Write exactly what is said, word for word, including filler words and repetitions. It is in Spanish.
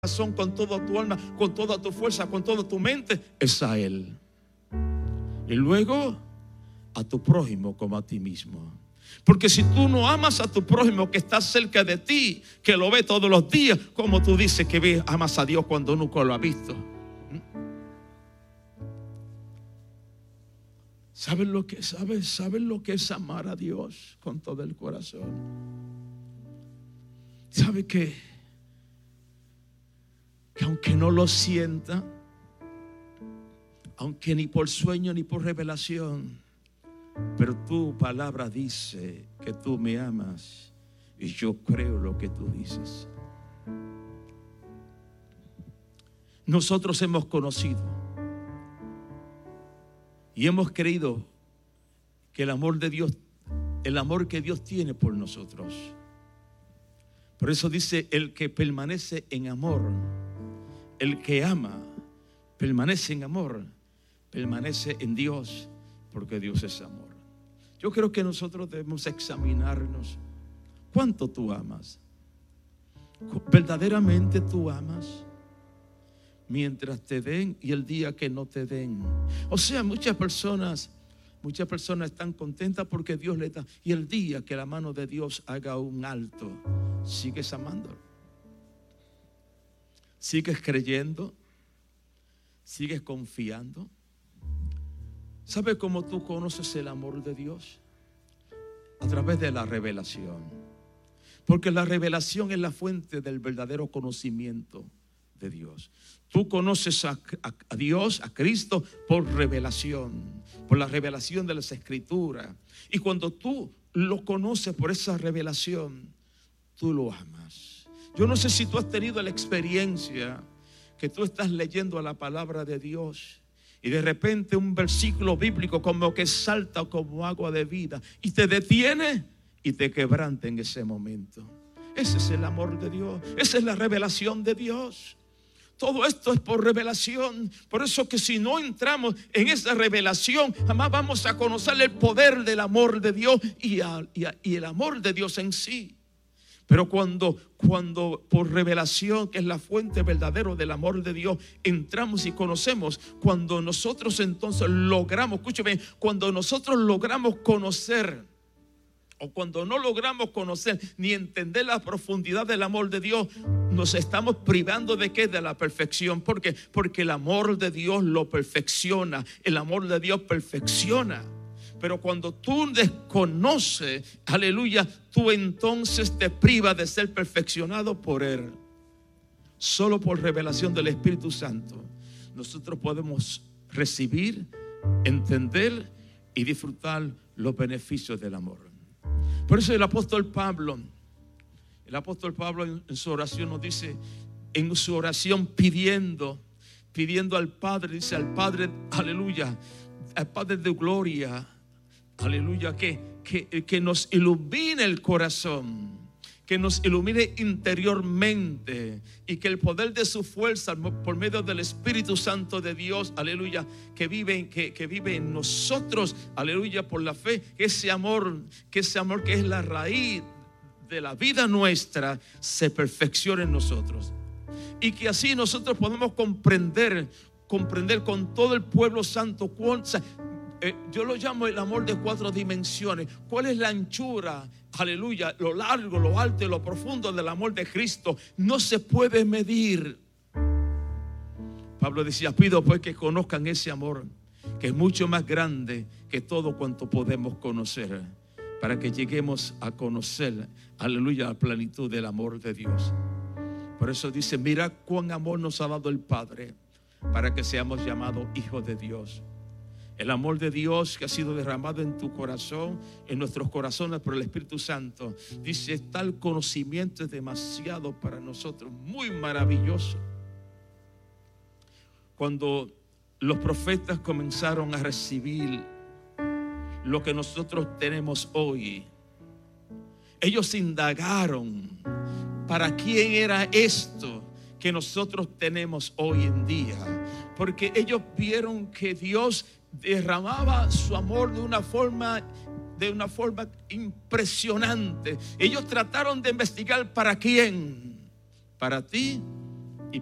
corazón, con toda tu alma, con toda tu fuerza, con toda tu mente, es a Él. Y luego a tu prójimo como a ti mismo. Porque si tú no amas a tu prójimo que está cerca de ti, que lo ve todos los días, como tú dices que ves, amas a Dios cuando nunca lo has visto. ¿Sabes lo que, sabes, sabes lo que es amar a Dios con todo el corazón? ¿Sabe que? Que aunque no lo sienta, aunque ni por sueño ni por revelación, pero tu palabra dice que tú me amas y yo creo lo que tú dices. Nosotros hemos conocido y hemos creído que el amor de Dios, el amor que Dios tiene por nosotros. Por eso dice: el que permanece en amor, el que ama, permanece en amor, permanece en Dios, porque Dios es amor. Yo creo que nosotros debemos examinarnos. ¿Cuánto tú amas? ¿Verdaderamente tú amas? Mientras te den y el día que no te den. O sea, muchas personas, muchas personas están contentas porque Dios les da. Y el día que la mano de Dios haga un alto, sigues amándolo. Sigues creyendo. Sigues confiando. ¿Sabes cómo tú conoces el amor de Dios? A través de la revelación. Porque la revelación es la fuente del verdadero conocimiento de Dios. Tú conoces a, a, a Dios, a Cristo, por revelación, por la revelación de las Escrituras. Y cuando tú lo conoces por esa revelación, tú lo amas. Yo no sé si tú has tenido la experiencia que tú estás leyendo la palabra de Dios y de repente un versículo bíblico como que salta como agua de vida y te detiene y te quebranta en ese momento. Ese es el amor de Dios. Esa es la revelación de Dios. Todo esto es por revelación. Por eso que si no entramos en esa revelación, jamás vamos a conocer el poder del amor de Dios y, a, y, a, y el amor de Dios en sí. Pero cuando, cuando por revelación, que es la fuente verdadera del amor de Dios, entramos y conocemos, cuando nosotros entonces logramos, escúcheme, cuando nosotros logramos conocer, o cuando no logramos conocer ni entender la profundidad del amor de Dios, nos estamos privando de qué, de la perfección. ¿Por qué? Porque el amor de Dios lo perfecciona, el amor de Dios perfecciona. Pero cuando tú desconoces, aleluya, tú entonces te privas de ser perfeccionado por Él. Solo por revelación del Espíritu Santo nosotros podemos recibir, entender y disfrutar los beneficios del amor. Por eso el apóstol Pablo, el apóstol Pablo en, en su oración nos dice, en su oración pidiendo, pidiendo al Padre, dice al Padre, aleluya, al Padre de gloria, aleluya, que, que, que nos ilumine el corazón, que nos ilumine interiormente y que el poder de su fuerza por medio del Espíritu Santo de Dios, aleluya, que vive, que, que vive en nosotros, aleluya, por la fe, que ese amor, que ese amor que es la raíz de la vida nuestra, se perfeccione en nosotros. Y que así nosotros podemos comprender, comprender con todo el pueblo santo cuál, Eh, yo lo llamo el amor de cuatro dimensiones. ¿Cuál es la anchura? Aleluya, lo largo, lo alto y lo profundo del amor de Cristo. No se puede medir. Pablo decía, pido pues que conozcan ese amor, que es mucho más grande que todo cuanto podemos conocer, para que lleguemos a conocer, aleluya, la plenitud del amor de Dios. Por eso dice, mira cuán amor nos ha dado el Padre, para que seamos llamados hijos de Dios. El amor de Dios que ha sido derramado en tu corazón, en nuestros corazones por el Espíritu Santo. Dice, tal conocimiento es demasiado para nosotros, muy maravilloso. Cuando los profetas comenzaron a recibir lo que nosotros tenemos hoy, ellos indagaron para quién era esto que nosotros tenemos hoy en día, porque ellos vieron que Dios derramaba su amor de una forma de una forma impresionante. Ellos trataron de investigar para quién, para ti